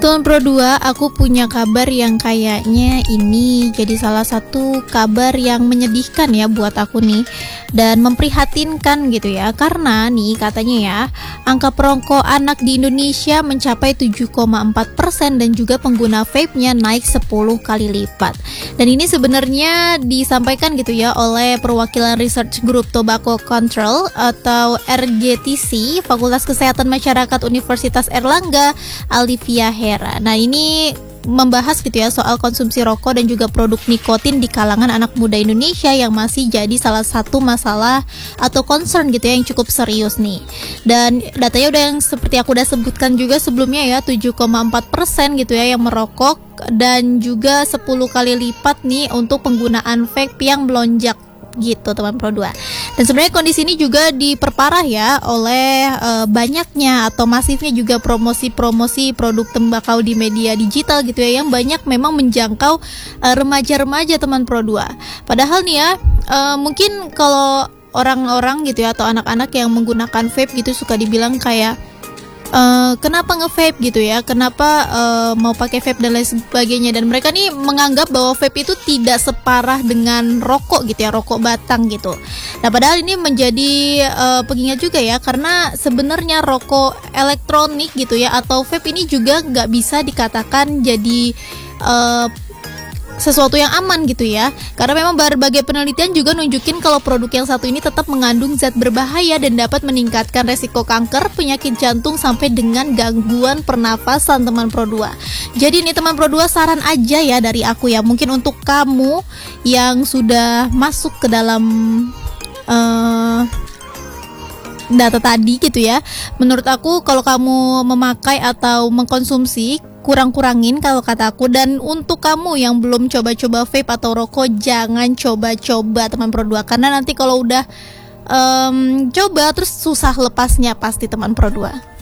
Tuan Pro 2, aku punya kabar yang kayaknya ini jadi salah satu kabar yang menyedihkan ya buat aku nih, dan memprihatinkan gitu ya. Karena nih katanya ya, angka perokok anak di Indonesia mencapai 7,4% dan juga pengguna vape-nya naik 10 kali lipat. Dan ini sebenarnya disampaikan gitu ya oleh perwakilan Research Group Tobacco Control atau RGTC Fakultas Kesehatan Masyarakat Universitas Airlangga, Alivia Hera. Nah, ini membahas gitu ya soal konsumsi rokok dan juga produk nikotin di kalangan anak muda Indonesia yang masih jadi salah satu masalah atau concern gitu ya yang cukup serius nih. Dan datanya udah yang seperti aku udah sebutkan juga sebelumnya ya, 7,4% gitu ya yang merokok, dan juga 10 kali lipat nih untuk penggunaan vape yang melonjak gitu teman Pro 2. Dan sebenarnya kondisi ini juga diperparah ya oleh banyaknya atau masifnya juga promosi-promosi produk tembakau di media digital gitu ya, yang banyak memang menjangkau remaja-remaja teman Pro 2. Padahal nih ya, mungkin kalau orang-orang gitu ya atau anak-anak yang menggunakan vape gitu suka dibilang kayak kenapa nge-vape gitu ya, kenapa mau pakai vape dan lain sebagainya, dan mereka nih menganggap bahwa vape itu tidak separah dengan rokok gitu ya, rokok batang gitu. Nah, padahal ini menjadi pengingat juga ya, karena sebenarnya rokok elektronik gitu ya atau vape ini juga nggak bisa dikatakan jadi sesuatu yang aman gitu ya, karena memang berbagai penelitian juga nunjukin kalau produk yang satu ini tetap mengandung zat berbahaya dan dapat meningkatkan resiko kanker, penyakit jantung sampai dengan gangguan pernafasan teman Pro 2. Jadi ini teman Pro 2, saran aja ya dari aku ya, mungkin untuk kamu yang sudah masuk ke dalam data tadi gitu ya, menurut aku kalau kamu memakai atau mengkonsumsi, kurang-kurangin kalau kata aku. Dan untuk kamu yang belum coba-coba vape atau rokok, jangan coba-coba teman Pro 2, karena nanti kalau udah coba terus susah lepasnya pasti teman Pro 2.